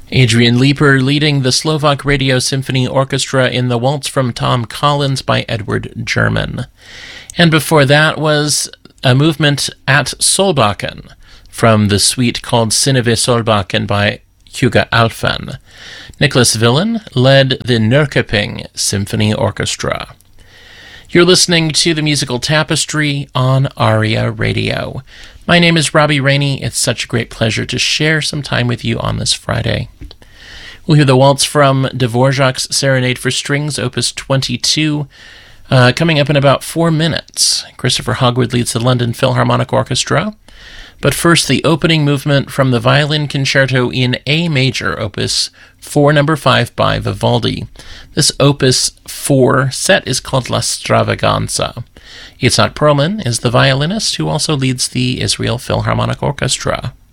Adrian Leeper leading the Slovak Radio Symphony Orchestra in the Waltz from Tom Collins by Edward German. And before that was a movement at Solbakken from the suite called Synnøve Solbakken by Hugo Alphen. Nicholas Villen led the Norrköping Symphony Orchestra. You're listening to the Musical Tapestry on ARIA Radio. My name is Robbie Rainey. It's such a great pleasure to share some time with you on this Friday. We'll hear the waltz from Dvorak's Serenade for Strings, Opus 22, coming up in about 4 minutes. Christopher Hogwood leads the London Philharmonic Orchestra. But first, the opening movement from the Violin Concerto in A major, Opus 4, number 5 by Vivaldi. This Opus 4 set is called La Stravaganza. Itzhak Perlman is the violinist who also leads the Israel Philharmonic Orchestra.